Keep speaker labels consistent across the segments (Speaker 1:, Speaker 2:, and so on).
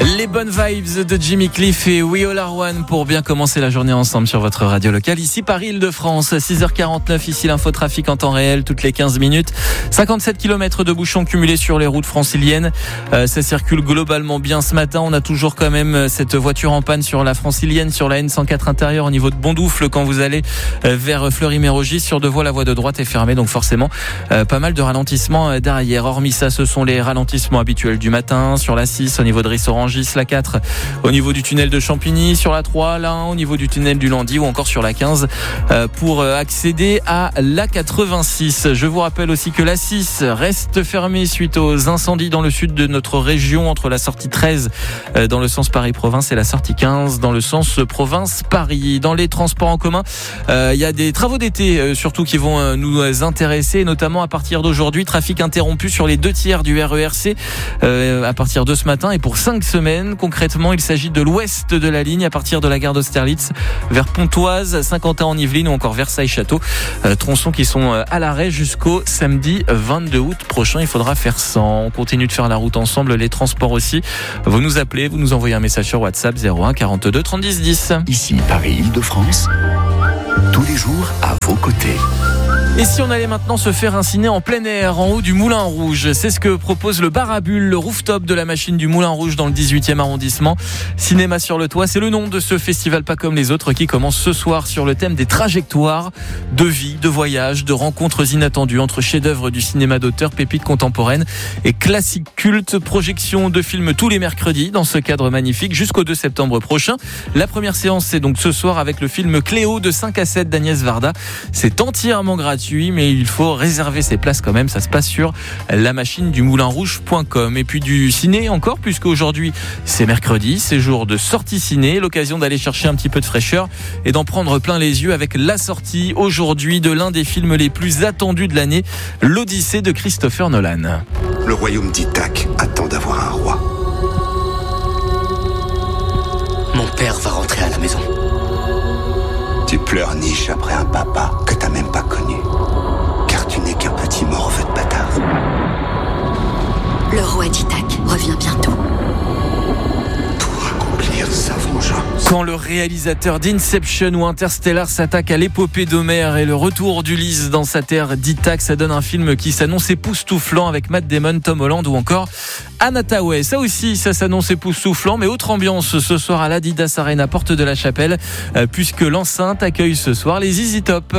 Speaker 1: Les bonnes vibes de Jimmy Cliff et We All Are One pour bien commencer la journée ensemble sur votre radio locale. Ici Paris-Île-de-France, 6h49, ici l'infotrafic en temps réel toutes les 15 minutes. 57 km de bouchons cumulés sur les routes franciliennes. Ça circule globalement bien ce matin. On a toujours quand même cette voiture en panne sur la francilienne, sur la N104 intérieure au niveau de Bondoufle quand vous allez vers Fleury-Mérogis. Sur deux voies, la voie de droite est fermée, donc forcément pas mal de ralentissements derrière. Hormis ça, ce sont les ralentissements habituels du matin sur la 6 au niveau de Ris-Orangis, la 4 au niveau du tunnel de Champigny, sur la 3, la 1 au niveau du tunnel du Landy ou encore sur la 15 pour accéder à la 86. Je vous rappelle aussi que la 6 reste fermée suite aux incendies dans le sud de notre région entre la sortie 13 dans le sens Paris-Province et la sortie 15 dans le sens Province-Paris. Dans les transports en commun, il y a des travaux d'été surtout qui vont nous intéresser, notamment à partir d'aujourd'hui. Trafic interrompu sur les 2 tiers du RERC à partir de ce matin et pour 5 semaines. Concrètement, il s'agit de l'ouest de la ligne à partir de la gare d'Austerlitz vers Pontoise, Saint-Quentin en Yvelines ou encore Versailles-Château. Tronçons qui sont à l'arrêt jusqu'au samedi 22 août prochain. Il faudra faire 100. On continue de faire la route ensemble, les transports aussi. Vous nous appelez, vous nous envoyez un message sur WhatsApp 01 42 30 10.
Speaker 2: Ici Paris-Île-de-France, tous les jours à vos côtés.
Speaker 1: Et si on allait maintenant se faire un ciné en plein air, en haut du Moulin Rouge? C'est ce que propose le bar à bulles, le rooftop de la machine du Moulin Rouge dans le 18e arrondissement. Cinéma sur le toit, c'est le nom de ce festival pas comme les autres qui commence ce soir sur le thème des trajectoires de vie, de voyage, de rencontres inattendues entre chefs-d'œuvre du cinéma d'auteur, pépites contemporaines et classiques cultes. Projection de films tous les mercredis dans ce cadre magnifique jusqu'au 2 septembre prochain. La première séance, c'est donc ce soir avec le film Cléo de 5 à 7 d'Agnès Varda. C'est entièrement gratuit, mais il faut réserver ses places quand même. Ça se passe sur la machine du moulinrouge.com. Et puis du ciné encore, puisque aujourd'hui c'est mercredi, c'est jour de sortie ciné, l'occasion d'aller chercher un petit peu de fraîcheur et d'en prendre plein les yeux avec la sortie aujourd'hui de l'un des films les plus attendus de l'année, l'Odyssée de Christopher Nolan.
Speaker 3: Le royaume d'Ithaque attend d'avoir un roi.
Speaker 4: Mon père va rentrer à la maison.
Speaker 3: Tu pleurniches après un papa que t'as même pas connu. Car tu n'es qu'un petit morveux de bâtard.
Speaker 5: Le roi d'Ithaque revient bientôt.
Speaker 3: Pour accomplir sa vengeance.
Speaker 1: Quand le réalisateur d'Inception ou Interstellar s'attaque à l'épopée d'Homère et le retour d'Ulysse dans sa terre d'Ithaque, ça donne un film qui s'annonce époustouflant avec Matt Damon, Tom Holland ou encore Anne Hathaway. Ça aussi, ça s'annonce époustouflant, mais autre ambiance ce soir à l'Adidas Arena, porte de la Chapelle, puisque l'enceinte accueille ce soir les ZZ Top.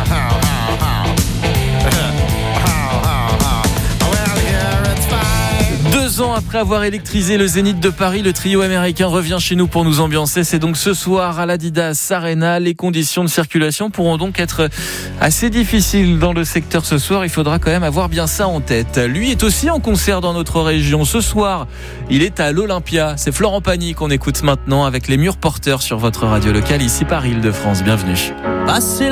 Speaker 1: 2 ans après avoir électrisé le Zénith de Paris, le trio américain revient chez nous pour nous ambiancer. C'est donc ce soir à l'Adidas Arena. Les conditions de circulation pourront donc être assez difficiles dans le secteur ce soir. Il faudra quand même avoir bien ça en tête. Lui est aussi en concert dans notre région. Ce soir, il est à l'Olympia. C'est Florent Pagny qu'on écoute maintenant avec les Murs Porteurs sur votre radio locale ici Paris-Île-de-France. Bienvenue.